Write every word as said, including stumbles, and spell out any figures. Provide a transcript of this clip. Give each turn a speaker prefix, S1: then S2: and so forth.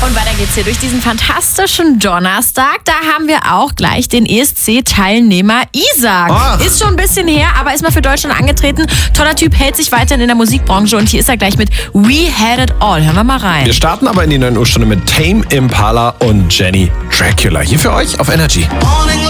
S1: Und weiter geht's hier durch diesen fantastischen Donnerstag. Da haben wir auch gleich den E S C-Teilnehmer Isaac.
S2: Ach.
S1: Ist schon ein bisschen her, aber ist mal für Deutschland angetreten. Toller Typ, hält sich weiterhin in der Musikbranche und hier ist er gleich mit We Had It All. Hören wir mal rein.
S2: Wir starten aber in die neun Uhr Stunde mit Tame Impala und Jenny Dracula. Hier für euch auf Energy.
S3: Morning